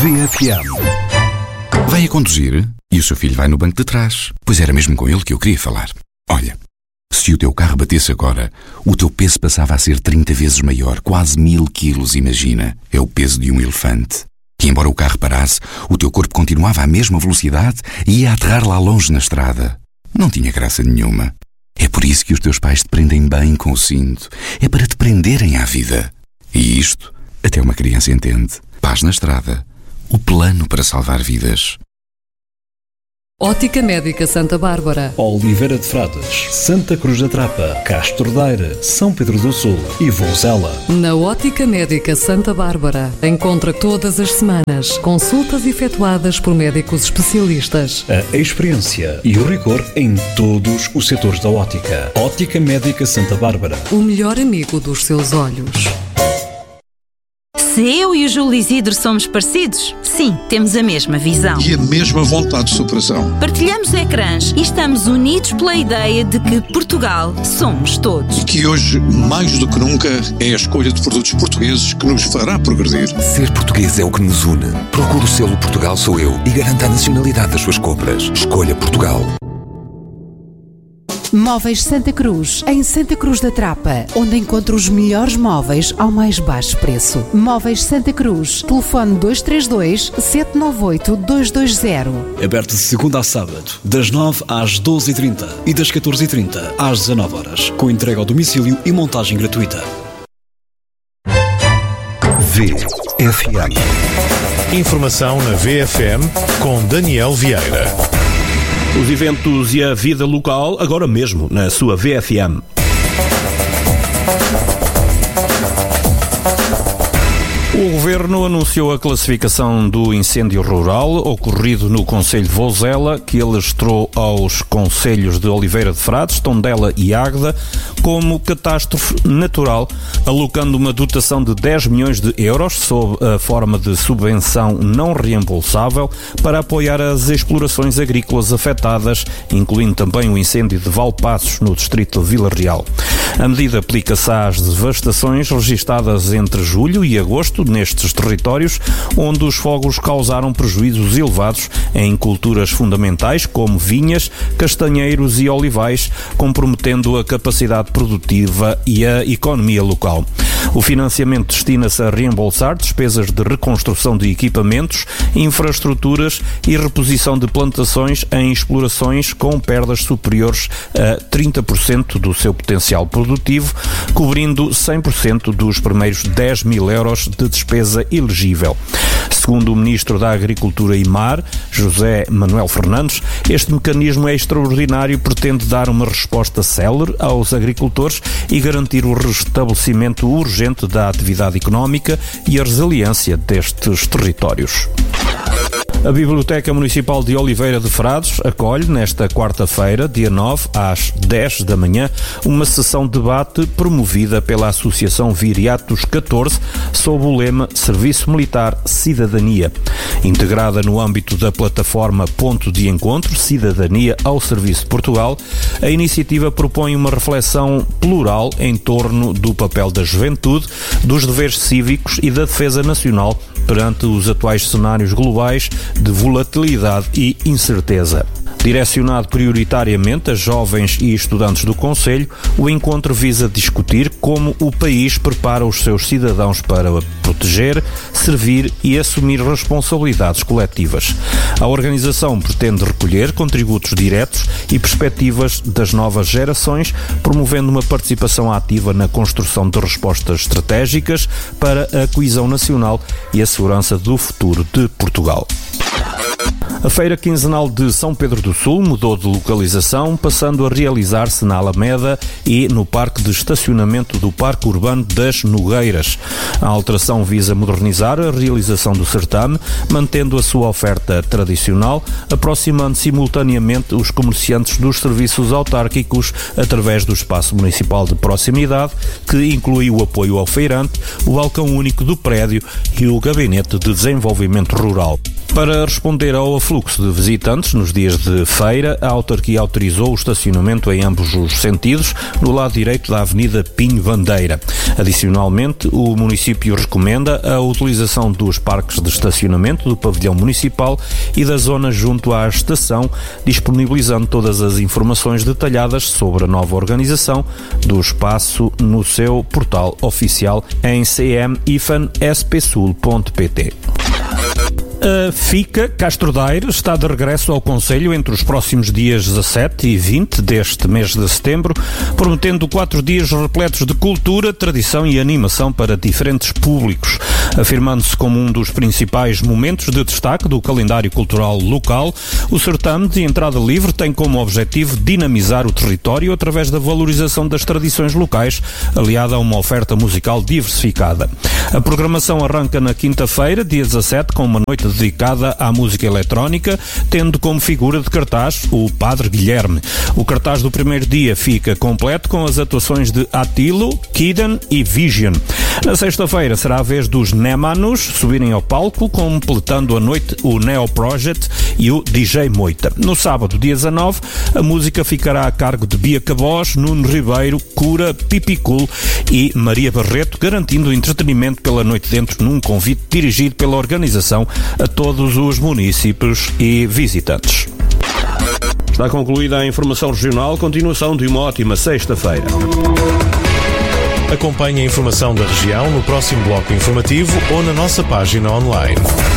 VFM. Vai a conduzir e o seu filho vai no banco de trás. Pois era mesmo com ele que eu queria falar. Olha, se o teu carro batesse agora, o teu peso passava a ser 30 vezes maior, quase 1000 quilos, imagina. É o peso de um elefante. E embora o carro parasse, o teu corpo continuava à mesma velocidade e ia aterrar lá longe na estrada. Não tinha graça nenhuma. É por isso que os teus pais te prendem bem com o cinto. É para te prenderem à vida. E isto, até uma criança entende. Paz na estrada. O plano para salvar vidas. Ótica Médica Santa Bárbara, Oliveira de Frades, Santa Cruz da Trapa, Castro Daire, São Pedro do Sul e Vozela. Na Ótica Médica Santa Bárbara, encontra todas as semanas consultas efetuadas por médicos especialistas. A experiência e o rigor em todos os setores da ótica. Ótica Médica Santa Bárbara. O melhor amigo dos seus olhos. Se eu e o Júlio Isidro somos parecidos, sim, temos a mesma visão. E a mesma vontade de superação. Partilhamos ecrãs e estamos unidos pela ideia de que Portugal somos todos. E que hoje, mais do que nunca, é a escolha de produtos portugueses que nos fará progredir. Ser português é o que nos une. Procure o selo Portugal Sou Eu e garanta a nacionalidade das suas compras. Escolha Portugal. Móveis Santa Cruz, em Santa Cruz da Trapa, onde encontra os melhores móveis ao mais baixo preço. Móveis Santa Cruz, telefone 232-798-220. Aberto de segunda a sábado, das 9 às 12h30 e das 14h30 às 19h, com entrega ao domicílio e montagem gratuita. VFM. Informação na VFM com Daniel Vieira. Os eventos e a vida local, agora mesmo, na sua VFM. O Governo anunciou a classificação do incêndio rural ocorrido no concelho de Vozela, que alastrou aos concelhos de Oliveira de Frades, Tondela e Águeda, como catástrofe natural, alocando uma dotação de 10 milhões de euros sob a forma de subvenção não reembolsável para apoiar as explorações agrícolas afetadas, incluindo também o incêndio de Valpassos, no distrito de Vila Real. A medida aplica-se às devastações registadas entre julho e agosto nestes territórios, onde os fogos causaram prejuízos elevados em culturas fundamentais como vinhas, castanheiros e olivais, comprometendo a capacidade produtiva e a economia local. O financiamento destina-se a reembolsar despesas de reconstrução de equipamentos, infraestruturas e reposição de plantações em explorações com perdas superiores a 30% do seu potencial produtivo, cobrindo 100% dos primeiros 10 mil euros de despesa elegível. Segundo o Ministro da Agricultura e Mar, José Manuel Fernandes, este mecanismo é extraordinário e pretende dar uma resposta célere aos agricultores e garantir o restabelecimento urgente da atividade económica e a resiliência destes territórios. A Biblioteca Municipal de Oliveira de Frades acolhe nesta quarta-feira, dia 9, às 10 da manhã, uma sessão de debate promovida pela Associação Viriatos 14 sob o lema Serviço Militar Cidadania. Integrada no âmbito da plataforma Ponto de Encontro Cidadania ao Serviço de Portugal, a iniciativa propõe uma reflexão plural em torno do papel da juventude, dos deveres cívicos e da defesa nacional perante os atuais cenários globais de volatilidade e incerteza. Direcionado prioritariamente a jovens e estudantes do concelho, o encontro visa discutir como o país prepara os seus cidadãos para proteger, servir e assumir responsabilidades coletivas. A organização pretende recolher contributos diretos e perspectivas das novas gerações, promovendo uma participação ativa na construção de respostas estratégicas para a coesão nacional e a segurança do futuro de Portugal. A Feira Quinzenal de São Pedro do Sul mudou de localização, passando a realizar-se na Alameda e no Parque de Estacionamento do Parque Urbano das Nogueiras. A alteração visa modernizar a realização do certame, mantendo a sua oferta tradicional, aproximando simultaneamente os comerciantes dos serviços autárquicos através do espaço municipal de proximidade, que inclui o apoio ao feirante, o balcão único do prédio e o Gabinete de Desenvolvimento Rural. Para responder ao afluxo de visitantes nos dias de feira, a autarquia autorizou o estacionamento em ambos os sentidos, no lado direito da Avenida Pinho Bandeira. Adicionalmente, o município recomenda a utilização dos parques de estacionamento do pavilhão municipal e da zona junto à estação, disponibilizando todas as informações detalhadas sobre a nova organização do espaço no seu portal oficial em cm-spsul.pt. A FICA Castro Daire está de regresso ao Conselho entre os próximos dias 17 e 20 deste mês de setembro, prometendo 4 dias repletos de cultura, tradição e animação para diferentes públicos. Afirmando-se como um dos principais momentos de destaque do calendário cultural local, o certame de entrada livre tem como objetivo dinamizar o território através da valorização das tradições locais, aliada a uma oferta musical diversificada. A programação arranca na quinta-feira, dia 17, com uma noite dedicada à música eletrónica, tendo como figura de cartaz o Padre Guilherme. O cartaz do primeiro dia fica completo com as atuações de Atilo, Kiden e Vision. Na sexta-feira será a vez dos Nemanos subirem ao palco, completando a noite o Neo Project e o DJ Moita. No sábado, dia 19, a música ficará a cargo de Bia Cabós, Nuno Ribeiro, Cura, Pipicul e Maria Barreto, garantindo entretenimento pela noite dentro num convite dirigido pela organização a todos os municípios e visitantes. Está concluída a informação regional. Continuação de uma ótima sexta-feira. Acompanhe a informação da região no próximo bloco informativo ou na nossa página online.